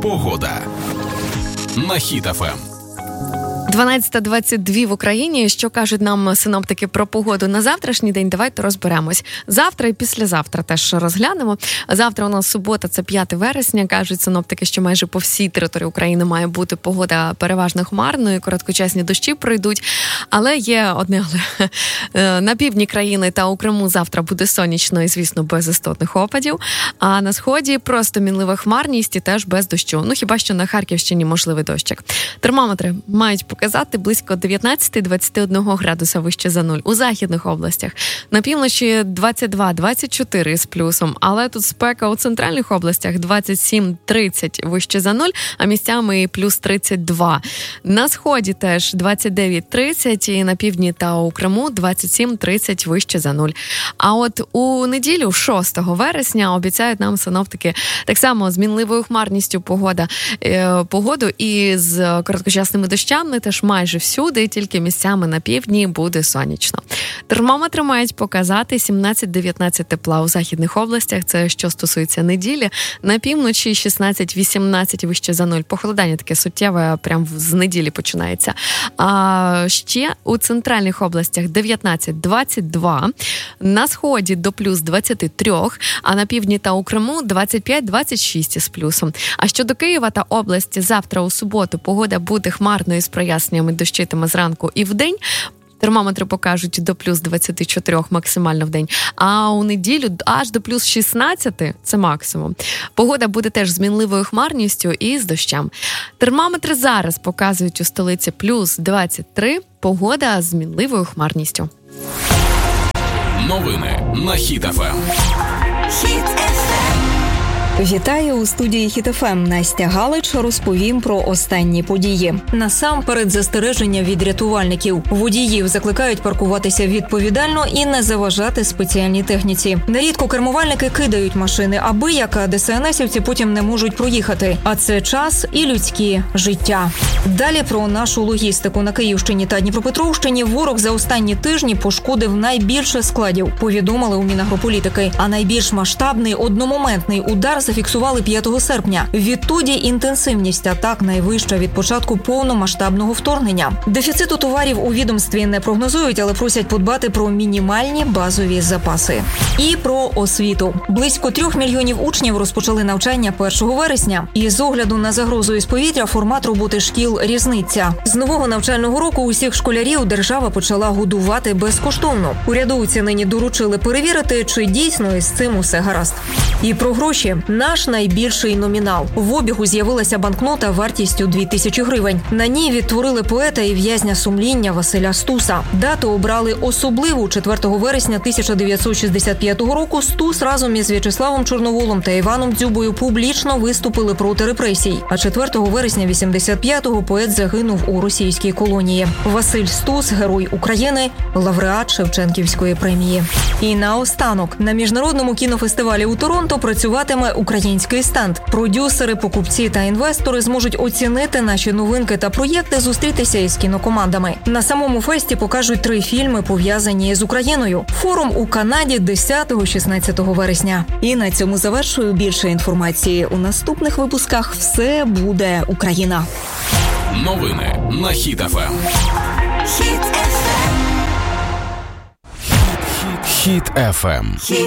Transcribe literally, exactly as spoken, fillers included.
Погода на Хіт еф ем. дванадцята двадцять два в Україні. Що кажуть нам синоптики про погоду на завтрашній день? Давайте розберемось. Завтра і післязавтра теж розглянемо. Завтра у нас субота, це п'яте вересня. Кажуть синоптики, що майже по всій території України має бути погода переважно хмарною, короткочасні дощі пройдуть. Але є одне але. На півдні країни та у Криму завтра буде сонячно і, звісно, без істотних опадів. А на сході просто мінлива хмарність і теж без дощу. Ну, хіба що на Харківщині можливий дощик. Термометри мають показати близько дев'ятнадцять двадцять один градуса вище за нуль. У західних областях. На півночі двадцять два двадцять чотири з плюсом, але тут спека у центральних областях двадцять сім тридцять вище за нуль, а місцями плюс тридцять два. На сході теж двадцять дев'ять тридцять, і на півдні та у Криму двадцять сім тридцять вище за нуль. А от у неділю, шостого вересня, обіцяють нам синоптики так само з мінливою хмарністю погода, е, погоду і з короткочасними дощами теж майже всюди, тільки місцями на півдні буде сонячно. Термометри мають показати сімнадцять дев'ятнадцять тепла у західних областях, це що стосується неділі. На півночі шістнадцять вісімнадцять вище за нуль. Похолодання таке суттєве, прям з неділі починається. А ще у центральних областях дев'ятнадцять двадцять два, на сході до плюс двадцять три, а на півдні та у Криму двадцять п'ять двадцять шість з плюсом. А щодо Києва та області, завтра у суботу погода буде хмарною з проясненнями, дощитиме зранку і вдень. Термометри покажуть до плюс двадцять чотири максимально в день. А у неділю аж до плюс шістнадцять – це максимум. Погода буде теж з мінливою хмарністю і з дощем. Термометри зараз показують у столиці плюс двадцять три, погода з мінливою хмарністю. Новини на Хіт еф ем. Вітаю у студії Хіт еф ем. Настя Галич, розповім про останні події. Насамперед застереження від рятувальників. Водіїв закликають паркуватися відповідально і не заважати спеціальній техніці. Нерідко кермувальники кидають машини, аби як ДСНСівці потім не можуть проїхати. А це час і людські життя. Далі про нашу логістику. На Київщині та Дніпропетровщині ворог за останні тижні пошкодив найбільше складів, повідомили у Мінагрополітики. А найбільш масштабний одномоментний удар зафіксували п'ятого серпня. Відтоді інтенсивність атак найвища від початку повномасштабного вторгнення. Дефіциту товарів у відомстві не прогнозують, але просять подбати про мінімальні базові запаси. І про освіту. Близько трьох мільйонів учнів розпочали навчання першого вересня. І з огляду на загрозу із повітря формат роботи шкіл різниця. З нового навчального року усіх школярів держава почала годувати безкоштовно. Урядовці нині доручили перевірити, чи дійсно із цим усе гаразд. І про гроші. Наш найбільший номінал. В обігу з'явилася банкнота вартістю дві тисячі гривень. На ній відтворили поета і в'язня сумління Василя Стуса. Дату обрали особливу. четвертого вересня тисяча дев'ятсот шістдесят п'ятого року Стус разом із В'ячеславом Чорноволом та Іваном Дзюбою публічно виступили проти репресій. А четвертого вересня вісімдесят п'ятого поет загинув у російській колонії. Василь Стус – герой України, лауреат Шевченківської премії. І наостанок. На міжнародному кінофестивалі у Торонто працюватиме український стенд. Продюсери, покупці та інвестори зможуть оцінити наші новинки та проєкти, зустрітися із кінокомандами. На самому фесті покажуть три фільми, пов'язані з Україною. Форум у Канаді десятого-шістнадцятого вересня. І на цьому завершую. Більше інформації у наступних випусках. Все буде Україна. Новини на Хіт еф ем. Хіт еф ем. Хіт еф ем.